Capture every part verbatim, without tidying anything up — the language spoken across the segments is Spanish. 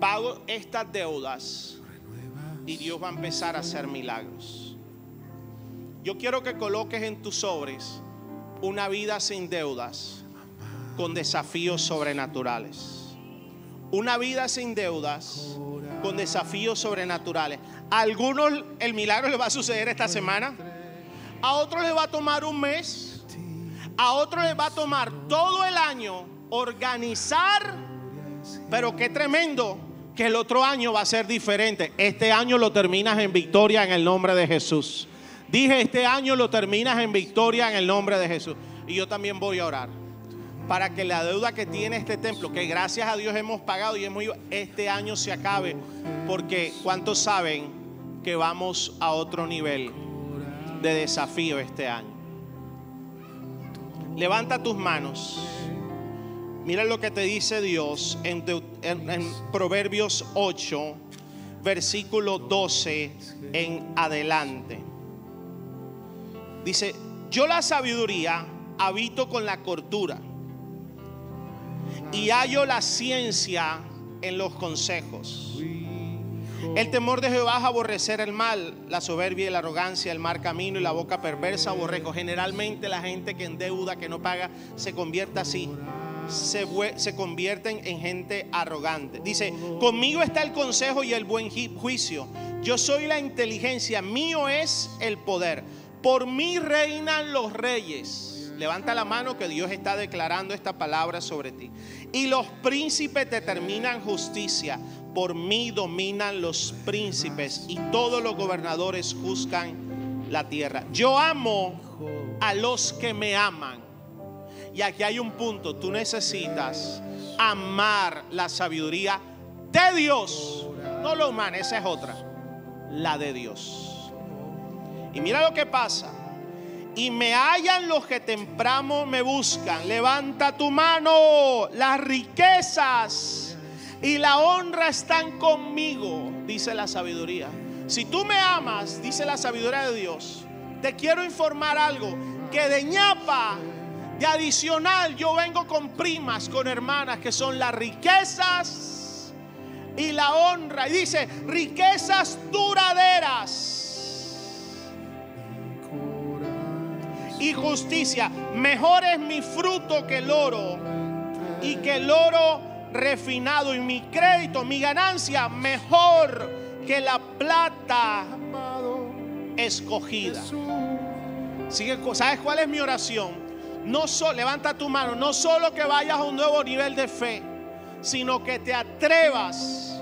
pago estas deudas y Dios va a empezar a hacer milagros. Yo quiero que coloques en tus sobres una vida sin deudas, con desafíos sobrenaturales. Una vida sin deudas, con desafíos sobrenaturales. A algunos el milagro les va a suceder esta semana, a otros les va a tomar un mes, a otros les va a tomar todo el año organizar. Pero qué tremendo que el otro año va a ser diferente. Este año lo terminas en victoria en el nombre de Jesús. Dije, este año lo terminas en victoria en el nombre de Jesús. Y yo también voy a orar para que la deuda que tiene este templo, que gracias a Dios hemos pagado y hemos ido, este año se acabe. Porque ¿cuántos saben que vamos a otro nivel de desafío este año? Levanta tus manos. Mira lo que te dice Dios en, en, en Proverbios ocho, versículo doce en adelante. Dice: yo la sabiduría habito con la cordura y hallo la ciencia en los consejos. El temor de Jehová es aborrecer el mal, la soberbia y la arrogancia, el mal camino y la boca perversa aborrezco. Generalmente la gente que endeuda, que no paga, se convierte así. Se, se convierten en gente arrogante. Dice: conmigo está el consejo y el buen juicio. Yo soy la inteligencia, mío es el poder. Por mí reinan los reyes. Levanta la mano que Dios está declarando esta palabra sobre ti. Y los príncipes determinan justicia. Por mí dominan los príncipes y todos los gobernadores juzgan la tierra. Yo amo a los que me aman. Y aquí hay un punto: tú necesitas amar la sabiduría de Dios, no la humana, esa es otra, la de Dios. Y mira lo que pasa: y me hallan los que temprano me buscan. Levanta tu mano. Las riquezas y la honra están conmigo, dice la sabiduría. Si tú me amas, dice la sabiduría de Dios, te quiero informar algo: que de ñapa, de adicional, yo vengo con primas, con hermanas, que son las riquezas y la honra. Y dice: riquezas duraderas y justicia. Mejor es mi fruto que el oro, y que el oro refinado, y mi crédito, mi ganancia, mejor que la plata escogida. ¿Sabes cuál es mi oración? No solo, levanta tu mano, no solo que vayas a un nuevo nivel de fe, sino que te atrevas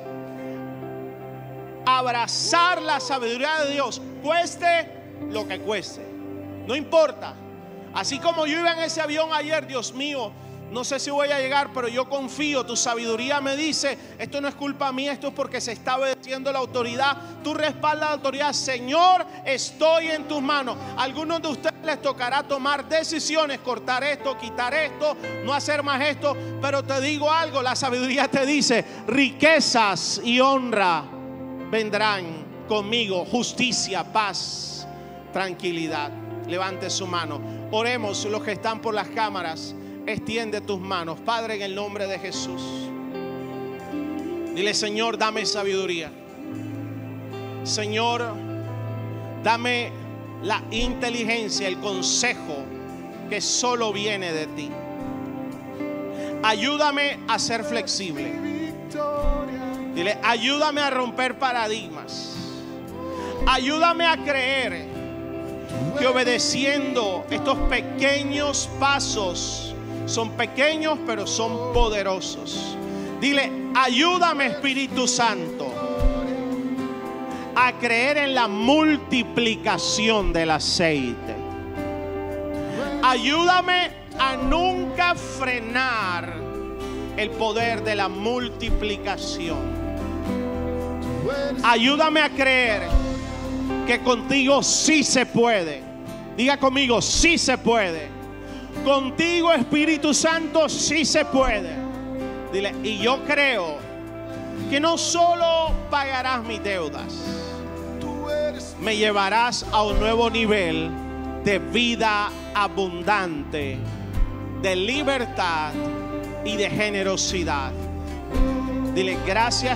a abrazar la sabiduría de Dios, cueste lo que cueste. No importa. Así como yo iba en ese avión ayer, Dios mío, no sé si voy a llegar, pero yo confío. Tu sabiduría me dice: esto no es culpa mía, esto es porque se está obedeciendo la autoridad. Tú respaldas la autoridad. Señor, estoy en tus manos. A algunos de ustedes les tocará tomar decisiones: cortar esto, quitar esto, no hacer más esto. Pero te digo algo: la sabiduría te dice: riquezas y honra vendrán conmigo, justicia, paz, tranquilidad. Levante su mano. Oremos los que están por las cámaras. Extiende tus manos. Padre, en el nombre de Jesús, dile: Señor, dame sabiduría. Señor, dame la inteligencia, el consejo que solo viene de ti. Ayúdame a ser flexible. Dile: ayúdame a romper paradigmas. Ayúdame a creer que obedeciendo estos pequeños pasos, son pequeños pero son poderosos. Dile: ayúdame, Espíritu Santo, a creer en la multiplicación del aceite. Ayúdame a nunca frenar el poder de la multiplicación. Ayúdame a creer que contigo sí se puede. Diga conmigo: sí se puede. Contigo, Espíritu Santo, sí se puede. Dile: y yo creo que no solo pagarás mis deudas, me llevarás a un nuevo nivel de vida abundante, de libertad y de generosidad. Dile: gracias,